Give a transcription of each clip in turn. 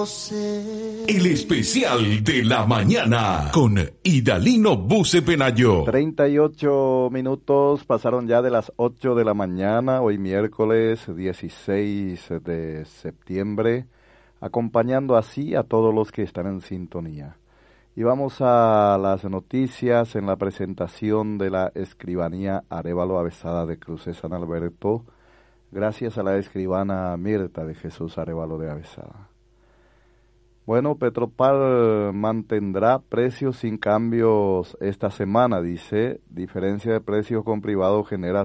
El especial de la mañana con Idalino Buce Penayo. 38 minutos pasaron ya de las 8 de la mañana, hoy miércoles 16 de septiembre, acompañando así a todos los que están en sintonía. Y vamos a las noticias en la presentación de la escribanía Arévalo Avesada de Cruces San Alberto, gracias a la escribana Mirta de Jesús Arévalo de Avesada. Bueno, Petropar mantendrá precios sin cambios esta semana, dice. Diferencia de precios con privado genera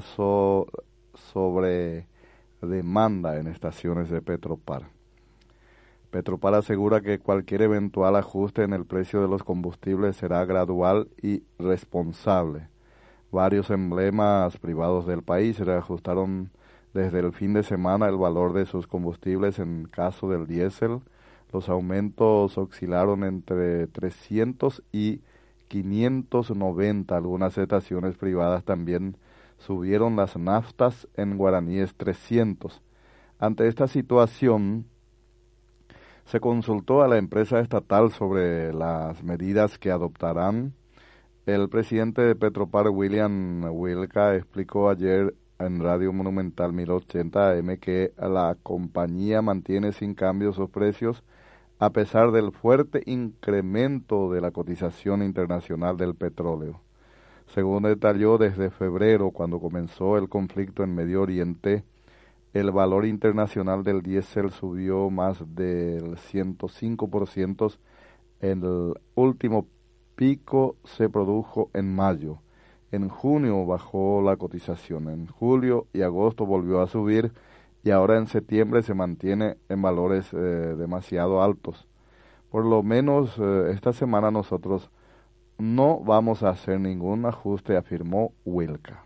sobre demanda en estaciones de Petropar. Petropar asegura que cualquier eventual ajuste en el precio de los combustibles será gradual y responsable. Varios emblemas privados del país reajustaron desde el fin de semana el valor de sus combustibles. En caso del diésel, los aumentos oscilaron entre 300 y 590. Algunas estaciones privadas también subieron las naftas en guaraníes 300. Ante esta situación, se consultó a la empresa estatal sobre las medidas que adoptarán. El presidente de Petropar, William Wilca, explicó ayer en Radio Monumental 1080 AM que la compañía mantiene sin cambio sus precios a pesar del fuerte incremento de la cotización internacional del petróleo. Según detalló, desde febrero, cuando comenzó el conflicto en Medio Oriente, el valor internacional del diésel subió más del 105%. El último pico se produjo en mayo. En junio bajó la cotización, en julio y agosto volvió a subir y ahora en septiembre se mantiene en valores demasiado altos. Por lo menos esta semana nosotros no vamos a hacer ningún ajuste, afirmó Wilca.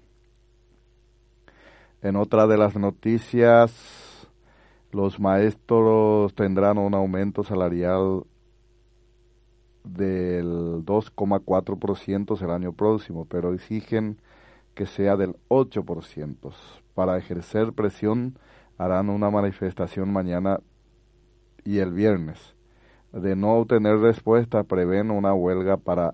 En otra de las noticias, los maestros tendrán un aumento salarial del 2,4% el año próximo, pero exigen que sea del 8%. Para ejercer presión harán una manifestación mañana y el viernes. De no obtener respuesta, prevén una huelga para